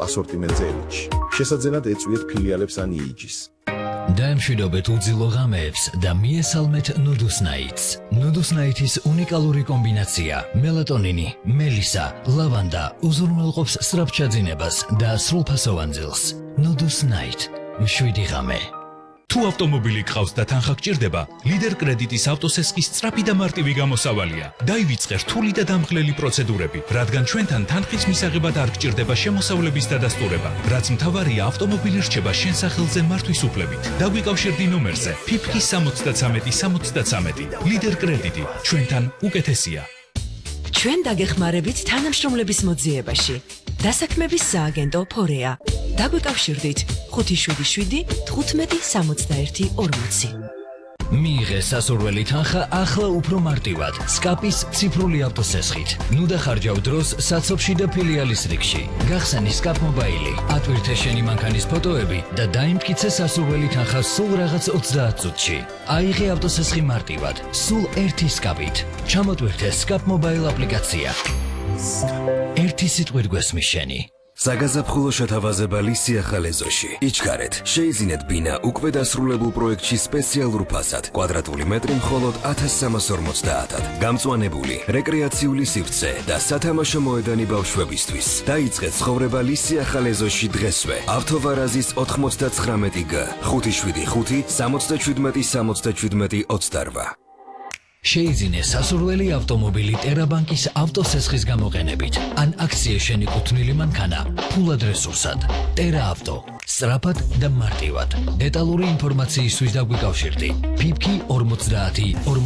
ასორტიმენტზე ელჩი. შესაძლებლად ეწვიეთ ფილიალებს ან იიჯის. დაემშვიდობეთ უძილო ღამეებს და მიესალმეთ Nudus Nights. Nudus Nights-ის უნიკალური კომბინაცია მელატონინი, მელისა, ლავანდა უზრუნველყოფს სწრაფჩაძინებას და სრულფასოვან ძილს. Nudus Night. მშვიდი ღამე. თუ ავტომობილი გყავს და თანხა გჭირდება, ლიდერ კრედიტის ავტოსესკის სწრაფი და მარტივი გამოსავალია. დაივიწყე რთული და დამღლელი პროცედურები, რადგან ჩვენთან თანხის მისაღებად არ გჭირდება შემოსავლების დადასტურება, რაც მთავარია ავტომობილი რჩება შენ სახელზე მართვის უფლებით. დაგვიკავშირდი ნომერზე PIPK 73 ლიდერ კრედიტი, ჩვენთან უკეთესია. ჩვენ დაგეხმარებით თანამშრომლების მოძიებაში. დასაქმების სააგენტო ფორეა. დაგვიკავშირდით 577 15 61 40. მიიღე სასურველი თანხა ახლა უფრო მარტივად სკაპის ციფრული ავტოსესხით. ნუ დახარჯავ დროს საცობში და ფილიალის რიგში. გახსენი სკაპ მობაილი, ატვირთე შენი მანქანის ფოტოები და დაიმტკიცე სასურველი თანხა სულ რაღაც 30 წუთში. აიღე ავტოსესხი მარტივად, სულ ერთი სკაპით. ჩამოტვირთე სკაპ მობაილ აპლიკაცია. ერთი სიტყვით გვესმის შენი. საგაზაფხულო შეთავაზება ლისია ხალეზოში. იჩქარეთ, შეიძინეთ ბინა უკვე დასრულებულ პროექტში სპეციალურ ფასად. კვადრატული მეტრი მხოლოდ 1350-ად. გამწვანებული, რეკრეაციული სივრცე და სათამაშო მოედანი ბავშვებისთვის. დაიწყეთ ცხოვრება ლისია ხალეზოში დღესვე. ავთოვარაზის 99G 575 77 77 28. შეიძინე სასურველი ავტომობილი ტერაბანკის ავტოსესხის გამოყენებით ან აქცია შენი კუთვნილი მანქანა ფულად რესურსად. ტერა ავტო, სწრაფად და მარტივად. დეტალური ინფორმაციისთვის დაგვიკავშირდი PIPK 50